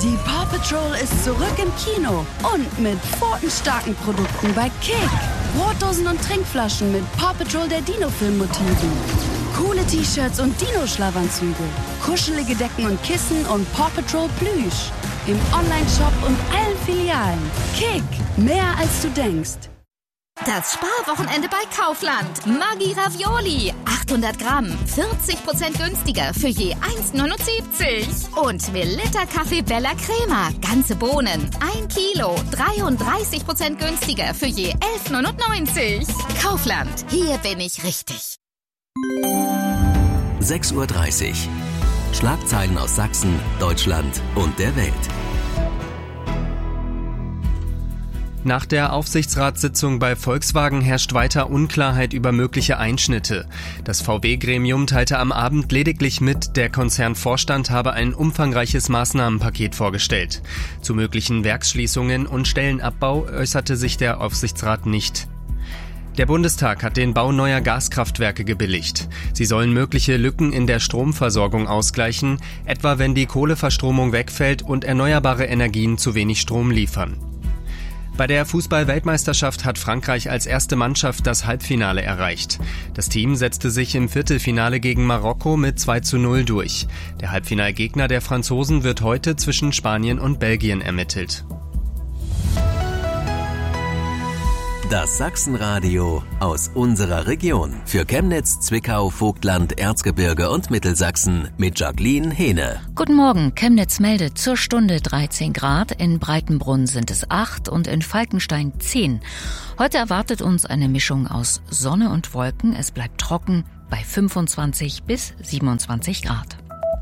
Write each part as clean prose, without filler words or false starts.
Die Paw Patrol ist zurück im Kino und mit pfotenstarken Produkten bei Kick. Brotdosen und Trinkflaschen mit Paw Patrol der Dino-Film-Motiven. Coole T-Shirts und Dino-Schlafanzüge. Kuschelige Decken und Kissen und Paw Patrol Plüsch. Im Online-Shop und allen Filialen. Kick, mehr als du denkst. Das Sparwochenende bei Kaufland. Maggi Ravioli. 800 Gramm. 40% günstiger für je 1,79. Und Melitta Kaffee Bella Crema. Ganze Bohnen. 1 Kilo. 33% günstiger für je 11,99. Kaufland. Hier bin ich richtig. 6:30 Uhr. Schlagzeilen aus Sachsen, Deutschland und der Welt. Nach der Aufsichtsratssitzung bei Volkswagen herrscht weiter Unklarheit über mögliche Einschnitte. Das VW-Gremium teilte am Abend lediglich mit, der Konzernvorstand habe ein umfangreiches Maßnahmenpaket vorgestellt. Zu möglichen Werksschließungen und Stellenabbau äußerte sich der Aufsichtsrat nicht. Der Bundestag hat den Bau neuer Gaskraftwerke gebilligt. Sie sollen mögliche Lücken in der Stromversorgung ausgleichen, etwa wenn die Kohleverstromung wegfällt und erneuerbare Energien zu wenig Strom liefern. Bei der Fußball-Weltmeisterschaft hat Frankreich als erste Mannschaft das Halbfinale erreicht. Das Team setzte sich im Viertelfinale gegen Marokko mit 2:0 durch. Der Halbfinalgegner der Franzosen wird heute zwischen Spanien und Belgien ermittelt. Das Sachsenradio aus unserer Region. Für Chemnitz, Zwickau, Vogtland, Erzgebirge und Mittelsachsen mit Jacqueline Hehne. Guten Morgen. Chemnitz meldet zur Stunde 13 Grad. In Breitenbrunn sind es 8 und in Falkenstein 10. Heute erwartet uns eine Mischung aus Sonne und Wolken. Es bleibt trocken bei 25 bis 27 Grad.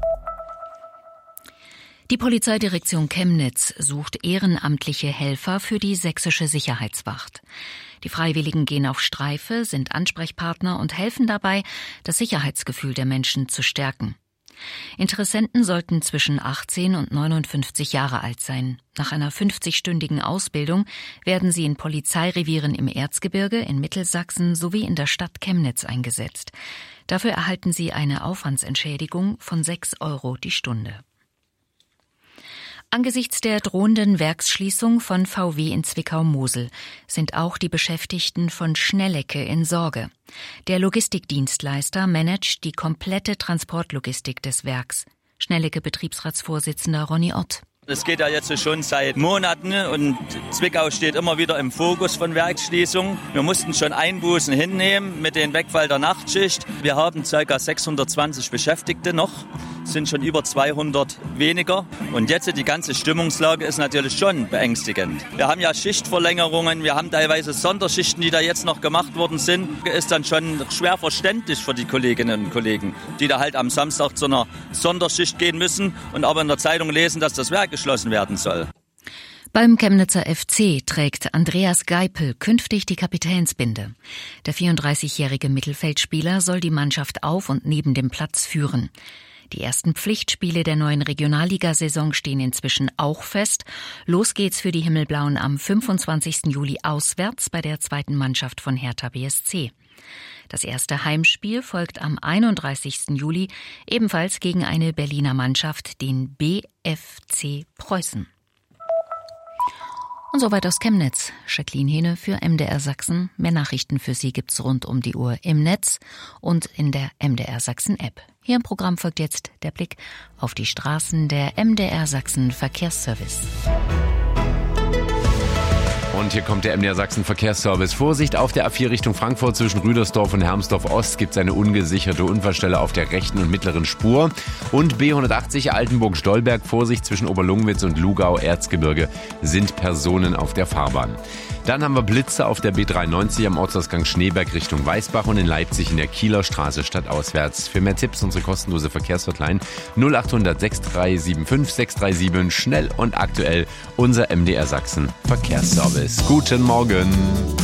Die Polizeidirektion Chemnitz sucht ehrenamtliche Helfer für die sächsische Sicherheitswacht. Die Freiwilligen gehen auf Streife, sind Ansprechpartner und helfen dabei, das Sicherheitsgefühl der Menschen zu stärken. Interessenten sollten zwischen 18 und 59 Jahre alt sein. Nach einer 50-stündigen Ausbildung werden sie in Polizeirevieren im Erzgebirge, in Mittelsachsen sowie in der Stadt Chemnitz eingesetzt. Dafür erhalten sie eine Aufwandsentschädigung von 6 € die Stunde. Angesichts der drohenden Werksschließung von VW in Zwickau-Mosel sind auch die Beschäftigten von Schnellecke in Sorge. Der Logistikdienstleister managt die komplette Transportlogistik des Werks. Schnellecke-Betriebsratsvorsitzender Ronny Ott. Das geht ja jetzt schon seit Monaten und Zwickau steht immer wieder im Fokus von Werksschließungen. Wir mussten schon Einbußen hinnehmen mit dem Wegfall der Nachtschicht. Wir haben ca. 620 Beschäftigte noch, sind schon über 200 weniger. Und jetzt die ganze Stimmungslage ist natürlich schon beängstigend. Wir haben ja Schichtverlängerungen, wir haben teilweise Sonderschichten, die da jetzt noch gemacht worden sind. Ist dann schon schwer verständlich für die Kolleginnen und Kollegen, die da halt am Samstag zu einer Sonderschicht gehen müssen und aber in der Zeitung lesen, dass das Werk geschlossen werden soll. Beim Chemnitzer FC trägt Andreas Geipel künftig die Kapitänsbinde. Der 34-jährige Mittelfeldspieler soll die Mannschaft auf und neben dem Platz führen. Die ersten Pflichtspiele der neuen Regionalligasaison stehen inzwischen auch fest. Los geht's für die Himmelblauen am 25. Juli auswärts bei der zweiten Mannschaft von Hertha BSC. Das erste Heimspiel folgt am 31. Juli, ebenfalls gegen eine Berliner Mannschaft, den BFC Preußen. Und soweit aus Chemnitz. Jacqueline Hehne für MDR Sachsen. Mehr Nachrichten für Sie gibt's rund um die Uhr im Netz und in der MDR Sachsen App. Hier im Programm folgt jetzt der Blick auf die Straßen der MDR Sachsen Verkehrsservice. Und hier kommt der MDR Sachsen Verkehrsservice. Vorsicht auf der A4 Richtung Frankfurt zwischen Rüdersdorf und Hermsdorf Ost gibt es eine ungesicherte Unfallstelle auf der rechten und mittleren Spur. Und B180 Altenburg-Stolberg, Vorsicht zwischen Oberlungwitz und Lugau-Erzgebirge sind Personen auf der Fahrbahn. Dann haben wir Blitze auf der B93 am Ortsausgang Schneeberg Richtung Weißbach und in Leipzig in der Kieler Straße stadtauswärts. Für mehr Tipps unsere kostenlose Verkehrshotline 0800 6375 637. Schnell und aktuell unser MDR Sachsen Verkehrsservice. Guten Morgen.